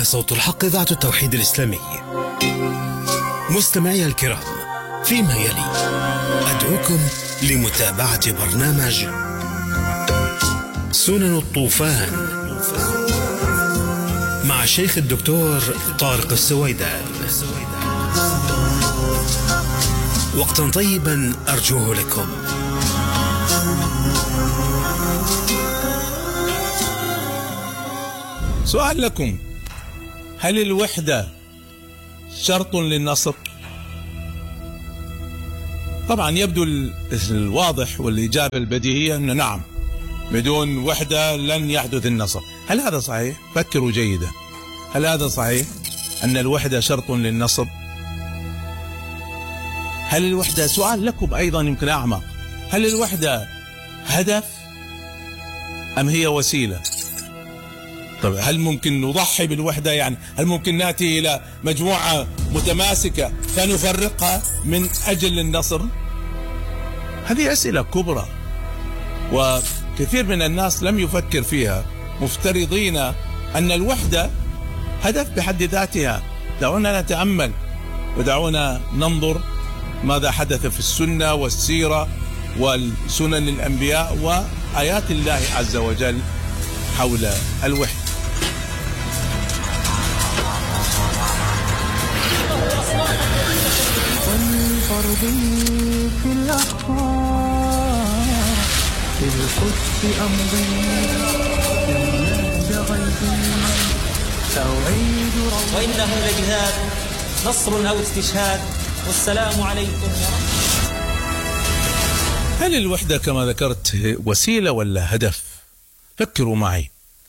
هنا صوت الحق، إذاعة التوحيد الإسلامي. مستمعي الكرام، فيما يلي أدعوكم لمتابعة برنامج سنن الطوفان مع الشيخ الدكتور طارق السويدان. وقتا طيبا أرجوه لكم. سؤال لكم: هل الوحدة شرط للنصر؟ طبعا يبدو الواضح والإجابة البديهية أنه نعم، بدون وحدة لن يحدث النصر. هل هذا صحيح؟ فكروا جيدا، هل هذا صحيح أن الوحدة شرط للنصر؟ هل الوحدة، سؤال لكم أيضا يمكن أعمق، هل الوحدة هدف أم هي وسيلة؟ طيب هل ممكن نضحي بالوحدة؟ يعني هل ممكن نأتي إلى مجموعة متماسكة فنفرقها من أجل النصر؟ هذه أسئلة كبرى وكثير من الناس لم يفكر فيها، مفترضين أن الوحدة هدف بحد ذاتها. دعونا نتأمل ودعونا ننظر ماذا حدث في السنة والسيرة والسنن الأنبياء وآيات الله عز وجل حول الوحدة. والفرضي في الأخبار في القدس أمضي جنات غيبي سأعيد وإنه لجهاد نصر أو استشهاد. والسلام عليكم ورحمة الله. هل الوحدة كما ذكرت وسيلة ولا هدف؟ فكروا معي.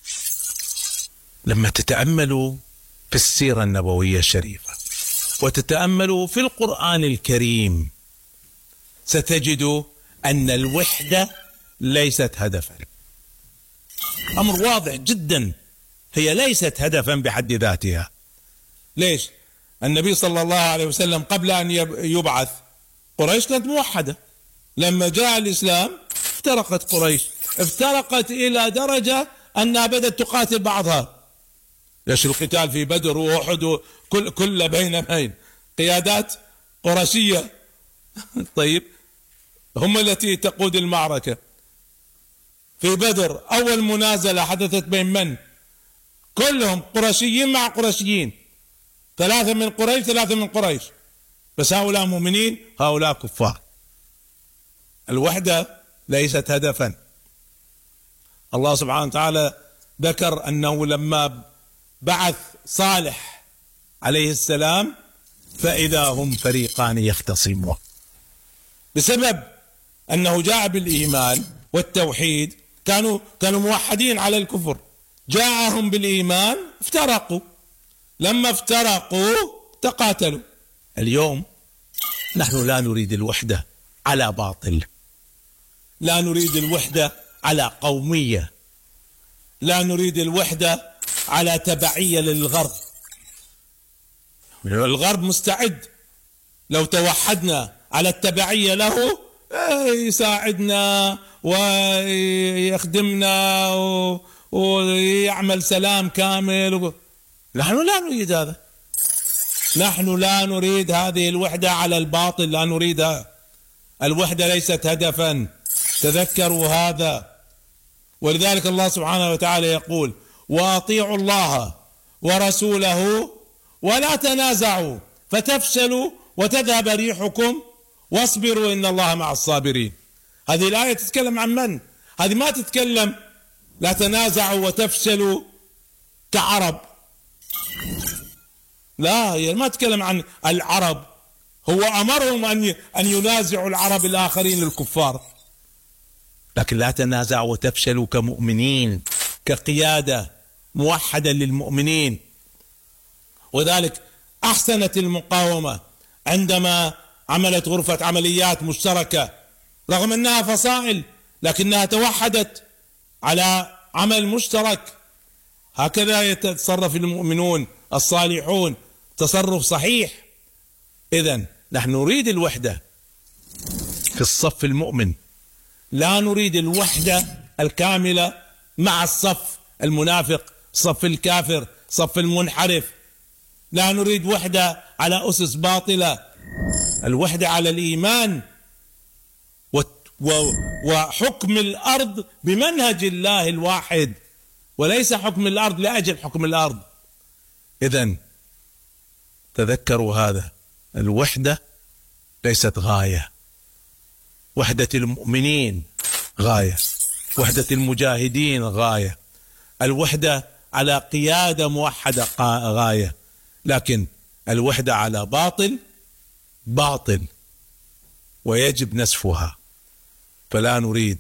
لما تتأملوا في السيرة النبوية الشريفة وتتأملوا في القرآن الكريم ستجدوا أن الوحدة ليست هدفا. أمر واضح جدا، هي ليست هدفا بحد ذاتها. ليش؟ النبي صلى الله عليه وسلم قبل أن يبعث قريش كانت موحدة. لما جاء الإسلام افترقت قريش، افترقت إلى درجة أنها بدأت تقاتل بعضها. ليش القتال في بدر وأحد كل بين قيادات قرشية طيب هم التي تقود المعركة. في بدر أول منازلة حدثت بين من؟ كلهم قرشيين مع قرشيين، 3 من قريش 3 من قريش، بس هؤلاء مؤمنين هؤلاء كفار. الوحدة ليست هدفا. الله سبحانه وتعالى ذكر أنه لما بعث صالح عليه السلام فإذا هم فريقان يختصمون، بسبب أنه جاء بالإيمان والتوحيد. كانوا موحدين على الكفر، جاءهم بالإيمان افترقوا، لما افترقوا تقاتلوا. اليوم نحن لا نريد الوحدة على باطل، لا نريد الوحدة على قومية، لا نريد الوحدة على تبعية للغرب. الغرب مستعد لو توحدنا على التبعية له يساعدنا ويخدمنا ويعمل سلام كامل. نحن لا نريد هذا، نحن لا نريد هذه الوحدة على الباطل، لا نريدها. الوحدة ليست هدفا، تذكروا هذا. ولذلك الله سبحانه وتعالى يقول: وأطيعوا الله ورسوله ولا تنازعوا فتفشلوا وتذهب ريحكم واصبروا إن الله مع الصابرين. هذه الآية تتكلم عن من؟ هذه ما تتكلم لا تنازعوا وتفشلوا كعرب، لا، هي ما تتكلم عن العرب. هو أمرهم أن ينازعوا العرب الآخرين الكفار، لكن لا تنازعوا وتفشلوا كمؤمنين، كقيادة موحدة للمؤمنين. وذلك أحسنت المقاومة عندما عملت غرفة عمليات مشتركة، رغم أنها فصائل لكنها توحدت على عمل مشترك. هكذا يتصرف المؤمنون الصالحون تصرف صحيح. إذن نحن نريد الوحدة في الصف المؤمن، لا نريد الوحدة الكاملة مع الصف المنافق، صف الكافر، صف المنحرف. لا نريد وحدة على أسس باطلة، الوحدة على الإيمان وحكم الأرض بمنهج الله الواحد، وليس حكم الأرض لأجل حكم الأرض. إذن تذكروا هذا، الوحدة ليست غاية، وحدة المؤمنين غاية، وحدة المجاهدين غاية، الوحدة على قيادة موحدة غاية، لكن الوحدة على باطل ويجب نسفها. فلا نريد